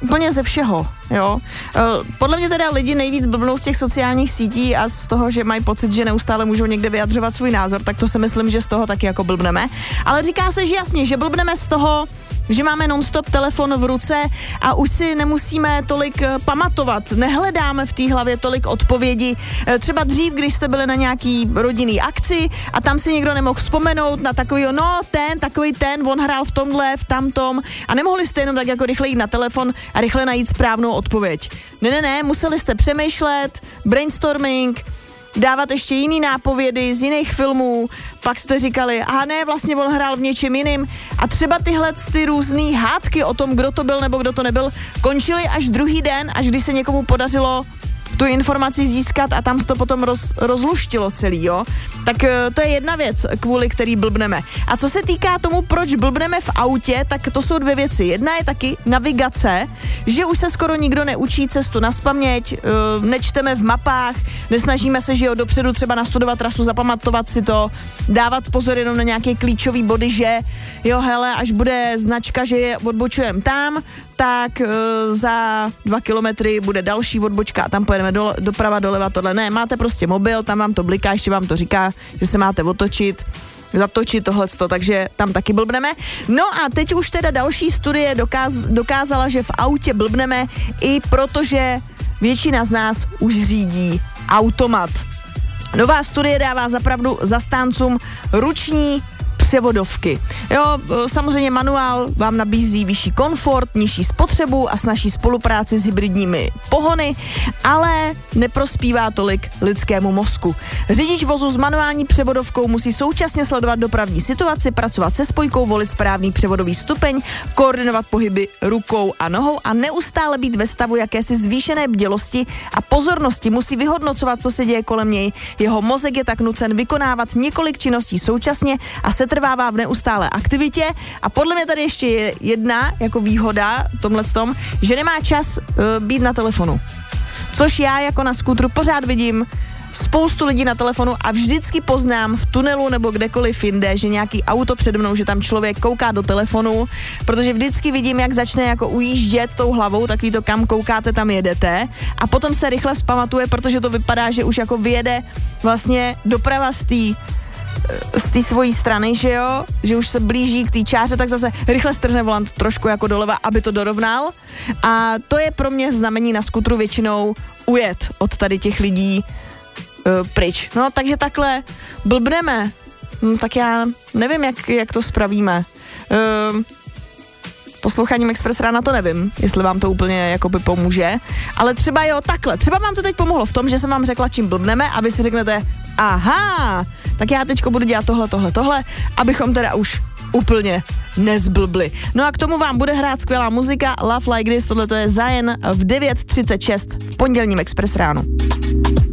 úplně ze všeho, jo. Podle mě teda lidi nejvíc blbnou z těch sociálních sítí a z toho, že mají pocit, že neustále můžou někde vyjadřovat svůj názor, tak to si myslím, že z toho taky jako blbneme. Ale říká se, že jasně, že blbneme z toho, že máme non-stop telefon v ruce a už si nemusíme tolik pamatovat, nehledáme v té hlavě tolik odpovědi. Třeba dřív, když jste byli na nějaký rodinný akci a tam si někdo nemohl vzpomenout na takovýho, takový ten, on hrál v tomhle, v tamtom a nemohli jste jenom tak jako rychle jít na telefon a rychle najít správnou odpověď. Ne, museli jste přemýšlet, brainstorming, dávat ještě jiný nápovědy z jiných filmů, pak jste říkali, vlastně on hrál v něčem jiným a třeba tyhle ty různý hádky o tom, kdo to byl nebo kdo to nebyl, končily až druhý den, až když se někomu podařilo tu informaci získat a tam se to potom rozluštilo celý, jo. Tak to je jedna věc, kvůli který blbneme. A co se týká tomu, proč blbneme v autě, tak to jsou dvě věci. Jedna je taky navigace, že už se skoro nikdo neučí cestu nazpaměť, nečteme v mapách, nesnažíme se, že jo, dopředu třeba nastudovat trasu, zapamatovat si to, dávat pozor jenom na nějaké klíčové body, že jo, hele, až bude značka, že je odbočujeme tam, tak za 2 kilometry bude další odbočka a tam pojedeme doprava, doleva, tohle. Ne, máte prostě mobil, tam vám to bliká, ještě vám to říká, že se máte otočit, zatočit tohleto, takže tam taky blbneme. No a teď už teda další studie dokázala, že v autě blbneme i protože většina z nás už řídí automat. Nová studie dává zapravdu zastáncům ruční převodovky. Jo, samozřejmě manuál vám nabízí vyšší komfort, nižší spotřebu a snazší spolupráci s hybridními pohony, ale neprospívá tolik lidskému mozku. Řidič vozu s manuální převodovkou musí současně sledovat dopravní situaci, pracovat se spojkou, volit správný převodový stupeň, koordinovat pohyby rukou a nohou a neustále být ve stavu jakési zvýšené bdělosti a pozornosti. Musí vyhodnocovat, co se děje kolem něj. Jeho mozek je tak nucen vykonávat několik činností současně a setrvává v neustálé aktivitě a podle mě tady ještě je jedna jako výhoda tomhletom, že nemá čas být na telefonu. Což já jako na skútru pořád vidím spoustu lidí na telefonu a vždycky poznám v tunelu nebo kdekoliv jinde, že nějaký auto přede mnou, že tam člověk kouká do telefonu, protože vždycky vidím, jak začne jako ujíždět tou hlavou, takový to kam koukáte, tam jedete a potom se rychle vzpamatuje, protože to vypadá, že už jako vyjede vlastně doprava z té svojí strany, že jo, že už se blíží k té čáře, tak zase rychle strhne volant trošku jako doleva, aby to dorovnal a to je pro mě znamení na skutru většinou ujet od tady těch lidí pryč. No, takže takhle blbneme. Tak já nevím, jak to spravíme. Posloucháním Express rána to nevím, jestli vám to úplně jakoby pomůže, ale třeba jo, takhle. Třeba vám to teď pomohlo v tom, že jsem vám řekla, čím blbneme a vy si řeknete, aha, tak já teďko budu dělat tohle, abychom teda už úplně nezblbli. No a k tomu vám bude hrát skvělá muzika Love Like This, tohle to je Zion v 9:36 v pondělním Express ránu.